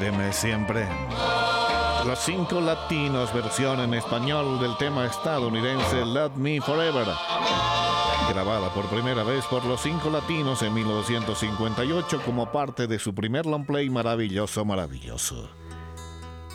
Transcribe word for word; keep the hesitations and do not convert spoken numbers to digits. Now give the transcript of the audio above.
Quéreme siempre. Los Cinco Latinos, versión en español del tema estadounidense Love Me Forever, grabada por primera vez por Los Cinco Latinos en mil novecientos cincuenta y ocho como parte de su primer long play Maravilloso, Maravilloso.